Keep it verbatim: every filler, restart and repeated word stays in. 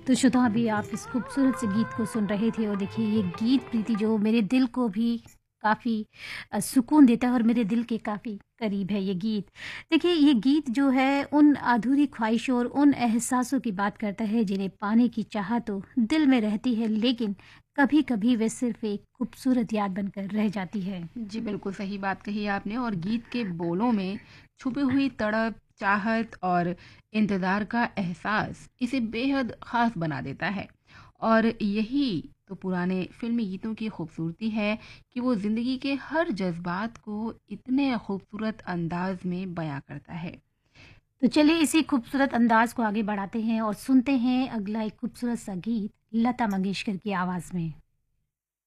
तो श्रोता अभी आप इस खूबसूरत से गीत को सुन रहे थे और देखिए ये गीत प्रीति जो मेरे दिल को भी काफ़ी अ, सुकून देता है और मेरे दिल के काफ़ी करीब है ये गीत। देखिए ये गीत जो है उन अधूरी ख्वाहिशों और उन एहसासों की बात करता है जिन्हें पाने की चाह तो दिल में रहती है, लेकिन कभी-कभी वे सिर्फ़ एक खूबसूरत याद बनकर रह जाती है। जी, बिल्कुल सही बात कही आपने और गीत के बोलों में छुपी हुई तड़प, चाहत और इंतज़ार का एहसास इसे बेहद ख़ास बना देता है। और यही तो पुराने फ़िल्मी गीतों की खूबसूरती है कि वो ज़िंदगी के हर जज़्बात को इतने खूबसूरत अंदाज़ में बयाँ करता है। तो चलिए इसी खूबसूरत अंदाज़ को आगे बढ़ाते हैं और सुनते हैं अगला एक खूबसूरत सा गीत लता मंगेशकर की आवाज़ में।